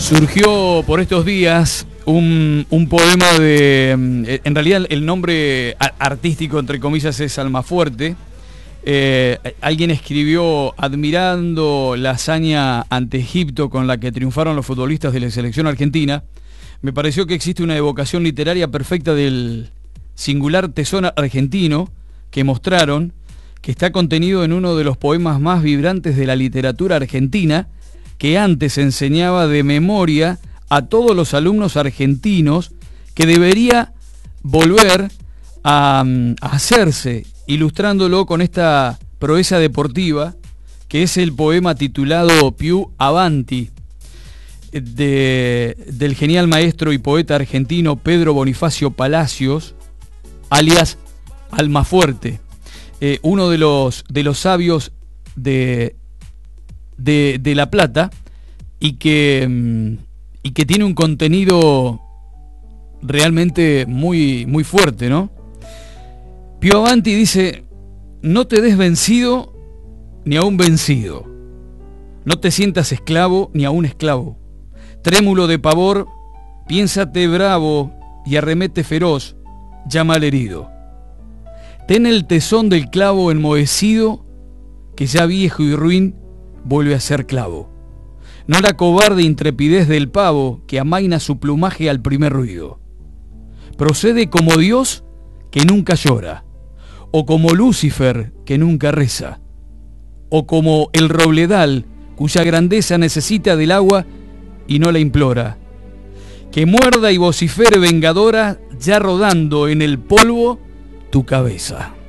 Surgió por estos días un poema de... En realidad el nombre artístico, entre comillas, es Almafuerte. Alguien escribió admirando la hazaña ante Egipto con la que triunfaron los futbolistas de la selección argentina. Me pareció que existe una evocación literaria perfecta del singular tesón argentino que mostraron, que está contenido en uno de los poemas más vibrantes de la literatura argentina, que antes enseñaba de memoria a todos los alumnos argentinos, que debería volver a hacerse, ilustrándolo con esta proeza deportiva, que es el poema titulado Più Avanti, del genial maestro y poeta argentino Pedro Bonifacio Palacios, alias Almafuerte, uno de los sabios de La Plata, y que tiene un contenido realmente muy, muy fuerte, ¿no? Più Avanti dice: no te des vencido ni aún vencido, no te sientas esclavo ni aún esclavo, trémulo de pavor, piénsate bravo y arremete feroz, llama al herido. Ten el tesón del clavo enmohecido, que ya viejo y ruin vuelve a ser clavo. No la cobarde intrepidez del pavo que amaina su plumaje al primer ruido. Procede como Dios que nunca llora, o como Lucifer que nunca reza, o como el robledal cuya grandeza necesita del agua y no la implora. Que muerda y vocifere vengadora, ya rodando en el polvo tu cabeza.